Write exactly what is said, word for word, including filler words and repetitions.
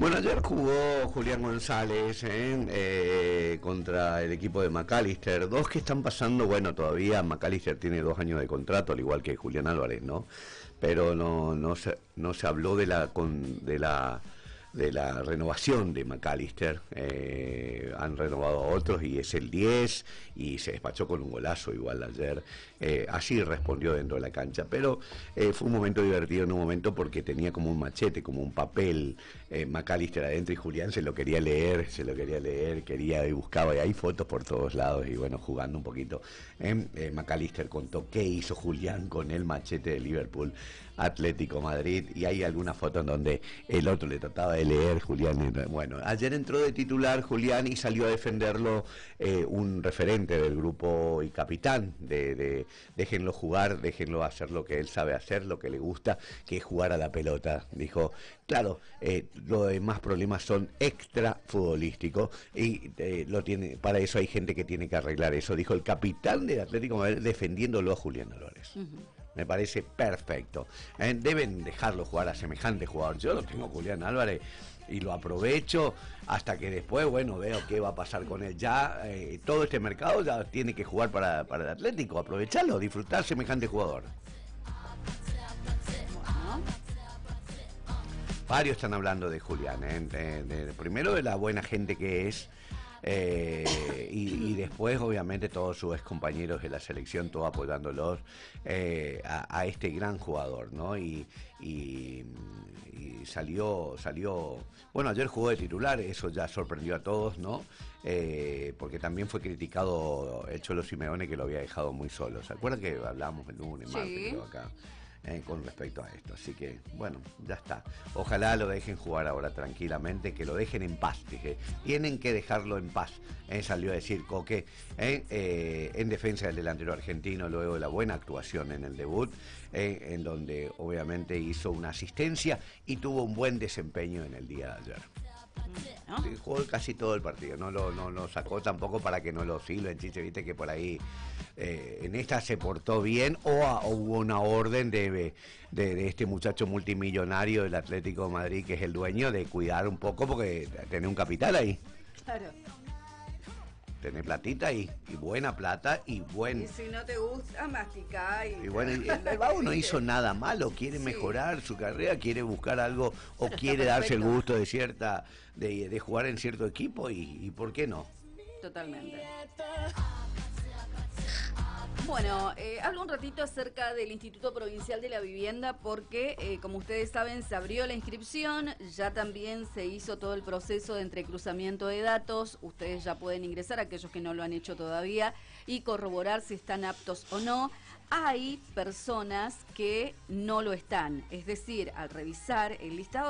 Bueno, ayer jugó Julián González ¿eh? Eh, contra el equipo de McAllister, dos que están pasando, bueno, todavía McAllister tiene dos años de contrato, al igual que Julián Álvarez, ¿no? Pero no, no, se, no se habló de la, con, de la, de la renovación de McAllister, eh, han renovado a otros y es el diez y se despachó con un golazo igual ayer, eh, así respondió dentro de la cancha, pero eh, fue un momento divertido en un momento porque tenía como un machete, como un papel, eh, McAllister adentro y Julián se lo quería leer, se lo quería leer, quería y buscaba y hay fotos por todos lados y bueno, jugando un poquito. Eh, eh, McAllister contó qué hizo Julián con el machete de Liverpool, Atlético Madrid, y hay algunas fotos en donde el otro le trataba de leer, Julián, bueno, ayer entró de titular Julián y salió a defenderlo eh, un referente del grupo y capitán de, de déjenlo jugar, déjenlo hacer lo que él sabe hacer, lo que le gusta, que es jugar a la pelota, dijo, claro, eh, los demás problemas son extra futbolísticos y eh, lo tiene, para eso hay gente que tiene que arreglar eso, dijo el capitán del Atlético Madrid defendiéndolo a Julián Álvarez. Uh-huh. Me parece perfecto. Eh, deben dejarlo jugar a semejante jugador. Yo lo tengo Julián Álvarez y lo aprovecho hasta que después, bueno, veo qué va a pasar con él. Ya eh, todo este mercado ya tiene que jugar para, para el Atlético. Aprovecharlo, disfrutar semejante jugador. Varios están hablando de Julián, ¿eh? de, de, primero de la buena gente que es. Eh, y, y después obviamente todos sus ex compañeros de la selección, todos apoyándolos eh, a, a este gran jugador, ¿no? Y, y, y salió, salió, bueno, ayer jugó de titular, eso ya sorprendió a todos, ¿no? Eh, porque también fue criticado el Cholo Simeone, que lo había dejado muy solo. ¿Se acuerdan que hablábamos el lunes, martes, sí. Creo, acá? Eh, con respecto a esto, así que bueno, ya está, ojalá lo dejen jugar ahora tranquilamente, que lo dejen en paz, dije, tienen que dejarlo en paz, eh, salió a decir Coque eh, eh, en defensa del delantero argentino luego de la buena actuación en el debut, eh, en donde obviamente hizo una asistencia y tuvo un buen desempeño en el día de ayer. ¿No? Sí, jugó casi todo el partido, no lo, no lo sacó tampoco para que no lo silben, Chiche, viste que por ahí eh, en esta se portó bien o, a, o hubo una orden de, de, de este muchacho multimillonario del Atlético de Madrid, que es el dueño, de cuidar un poco porque tiene un capital ahí. Claro. Tener platita y, y buena plata y buen... Y si no te gusta, masticá y... Y bueno, el, el Babo no hizo nada malo, quiere sí. mejorar su carrera, quiere buscar algo o Está quiere perfecto. darse el gusto de cierta de, de jugar en cierto equipo y, y ¿por qué no? Totalmente. Bueno, eh, hablo un ratito acerca del Instituto Provincial de la Vivienda porque, eh, como ustedes saben, se abrió la inscripción, ya también se hizo todo el proceso de entrecruzamiento de datos, ustedes ya pueden ingresar, aquellos que no lo han hecho todavía, y corroborar si están aptos o no. Hay personas que no lo están, es decir, al revisar el listado